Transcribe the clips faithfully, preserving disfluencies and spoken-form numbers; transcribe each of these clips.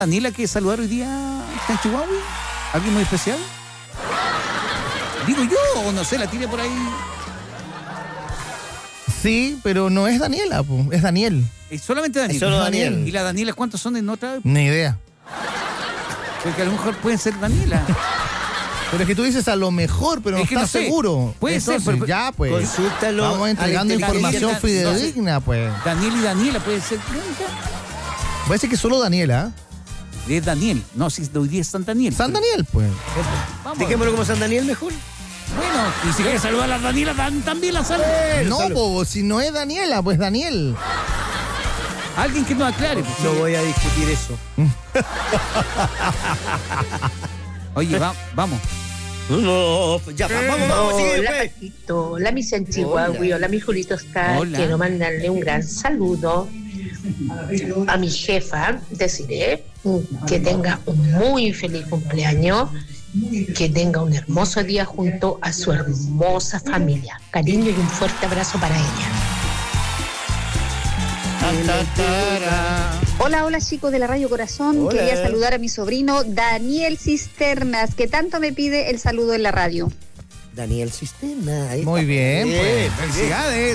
Daniela que saludar hoy día está en Chihuahua? ¿Alguien muy especial? Digo yo, o no sé, la tiré por ahí. Sí, pero no es Daniela, po, es Daniel. Es solamente Daniel. Es solo Daniel. ¿Y las Danielas cuántos son en otra? Ni idea. Porque a lo mejor pueden ser Daniela. Pero es que tú dices a lo mejor, pero no Es que estás no sé. seguro. Puede Entonces, ser, pero- ya pues. Consúltalo. Vamos a la entregando inteligencia información artificial. fidedigna, pues. Daniel y Daniela puede ser. Parece que solo Daniela. Es Daniel. No, si hoy día es San Daniel. San Daniel, pues. Vamos. Dejémoslo como San Daniel mejor. Bueno, y si quieres saludar a las Danielas, dan- también las saludan. No, salud. po, si no es Daniela, pues Daniel. Alguien que nos aclare. pues. No voy a discutir eso. Oye, va- vamos. No, pues ya, vamos, vamos, sigue Hola, después. Patito. Hola, mi San Chihuahua. Hola. Hola, mi Julito Oscar. Hola. Quiero mandarle un gran saludo a mi jefa. Deciré que tenga un muy feliz cumpleaños, que tenga un hermoso día junto a su hermosa familia. Cariño y un fuerte abrazo para ella. Hola, hola chicos de la Radio Corazón. Hola. Quería saludar a mi sobrino Daniel Cisternas, que tanto me pide el saludo en la radio. Daniel Cisterna. ahí Muy está. bien, pues. muy bien. Felicidades.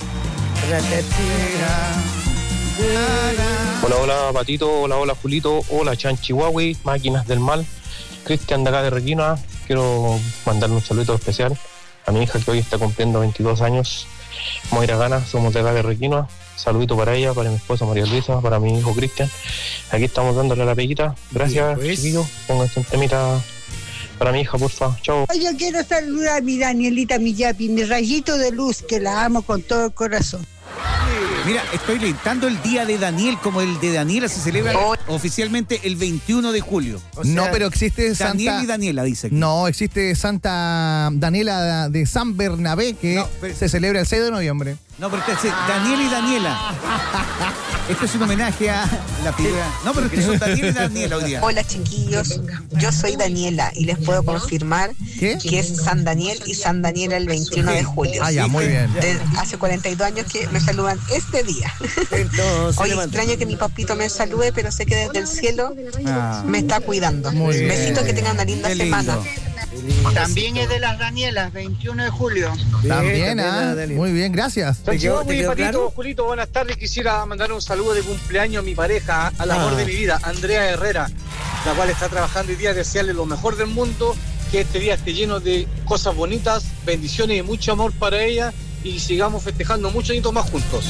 Hola, hola Patito, hola, hola Julito, hola Chan Chihuahua, máquinas del mal. Cristian de acá de Requina, quiero mandarle un saludo especial a mi hija que hoy está cumpliendo veintidós años, Moira Gana, somos de acá de Requina. Saludito para ella, para mi esposa María Luisa, para mi hijo Cristian. Aquí estamos dándole la peguita. Gracias, Bien, pues. chiquillos. Pónganse un temita para mi hija, porfa. Chao. Yo quiero saludar a mi Danielita, mi Yapi, mi rayito de luz, que la amo con todo el corazón. Mira, estoy leyendo el día de Daniel como el de Daniela se celebra oficialmente el veintiuno de julio. O sea, No, pero existe Daniel Santa... y Daniela, dice. aquí. No, existe Santa Daniela de San Bernabé, que No, pero- se celebra el seis de noviembre. No, pero este es Daniel y Daniela. Esto es un homenaje a la figura. No, pero este son Daniel y Daniela hoy día. Hola chiquillos, yo soy Daniela y les puedo confirmar ¿Qué? que es San Daniel y San Daniela el veintiuno de julio. Ah, ya, muy bien. De- hace cuarenta y dos años que me saludan este día. Entonces, Hoy levanta. extraño que mi papito me salude, pero sé que desde el cielo Ah. me está cuidando. Muy bien. Besitos, que tengan una linda Qué lindo. semana. También es de las Danielas, veintiuno de julio. También, también, ah, Daniel. muy bien, gracias. ¿Te quedó, te quedó claro? Julito, buenas tardes. Quisiera mandar un saludo de cumpleaños a mi pareja, al amor Ah. de mi vida, Andrea Herrera, la cual está trabajando hoy día. Desearle lo mejor del mundo, que este día esté lleno de cosas bonitas, bendiciones y mucho amor para ella, y sigamos festejando muchos añitos más juntos.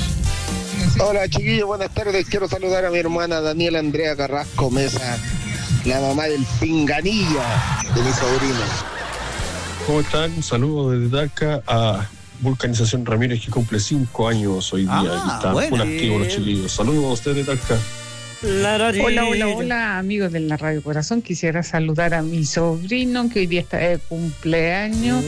Hola chiquillos, buenas tardes. Quiero saludar a mi hermana Daniela Andrea Carrasco Mesa, la mamá del pinganillo de mi sobrino. ¿Cómo están? Un saludo desde Talca a Vulcanización Ramírez, que cumple cinco años hoy día. Ah, Aquí están, bueno. un activo los chiquillos. Saludos a ustedes de Talca. Hola, hola, hola, amigos de la Radio Corazón. Quisiera saludar a mi sobrino que hoy día está de cumpleaños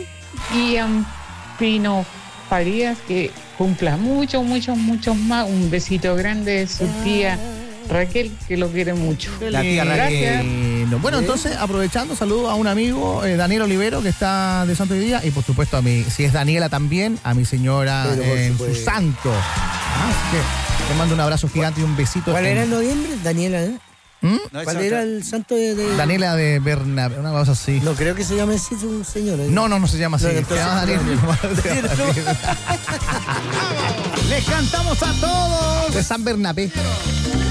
y a Pino Farías que cumpla mucho, mucho, mucho más. Un besito grande de su tía Raquel, que lo quiere mucho. La tía Gracias. Raquel. Bueno, entonces, aprovechando, saludo a un amigo, eh, Daniel Olivero, que está de santo hoy día, y por supuesto a mi, si es Daniela también, a mi señora Pero por eh, en su supuesto. santo. Así que te mando un abrazo gigante y un besito. ¿Cuál en- era en noviembre? Daniela, ¿eh? ¿Mm? No, ¿Cuál esa era otra. el santo de...? de- Daniela de Bernabé, una cosa así. No creo que se llame así su señor. ¿eh? No, no, no se llama así. No, se entonces, llama Daniel. Daniel, no. Les cantamos a todos. De San Bernabé.